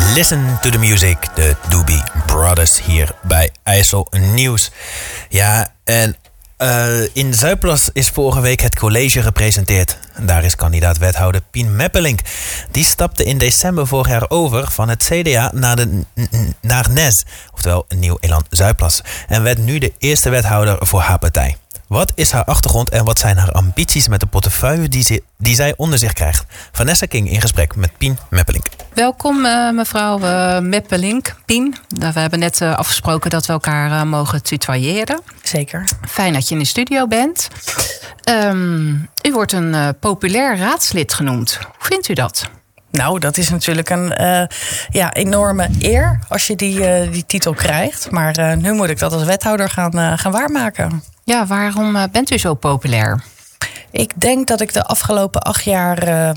Listen to the music, de Doobie Brothers hier bij IJssel Nieuws. Ja, en in Zuidplas is vorige week het college gepresenteerd. Daar is kandidaat-wethouder Pien Meppelink. Die stapte in december vorig jaar over van het CDA naar NES, oftewel Nieuw Elan Zuidplas. En werd nu de eerste wethouder voor haar partij. Wat is haar achtergrond en wat zijn haar ambities met de portefeuille die zij onder zich krijgt? Vanessa King in gesprek met Pien Meppelink. Welkom mevrouw Meppelink. Pien, we hebben net afgesproken dat we elkaar mogen tutoyeren. Zeker. Fijn dat je in de studio bent. U wordt een populair raadslid genoemd. Hoe vindt u dat? Nou, dat is natuurlijk een enorme eer als je die titel krijgt. Maar nu moet ik dat als wethouder gaan waarmaken. Ja, waarom bent u zo populair? Ik denk dat ik de afgelopen 8 jaar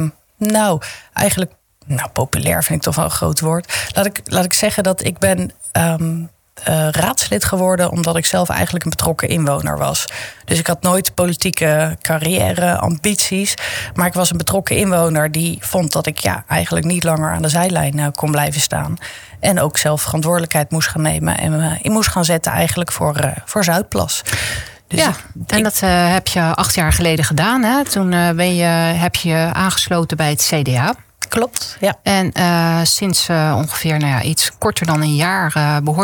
populair vind ik toch wel een groot woord. Laat ik zeggen dat ik ben raadslid geworden omdat ik zelf eigenlijk een betrokken inwoner was. Dus ik had nooit politieke carrière, ambities. Maar ik was een betrokken inwoner die vond dat ik eigenlijk niet langer aan de zijlijn kon blijven staan. En ook zelf verantwoordelijkheid moest gaan nemen en in moest gaan zetten eigenlijk voor Zuidplas. Dus en dat heb je 8 jaar geleden gedaan. Hè? Toen heb je aangesloten bij het CDA. Klopt, ja. En sinds ongeveer iets korter dan een jaar behoort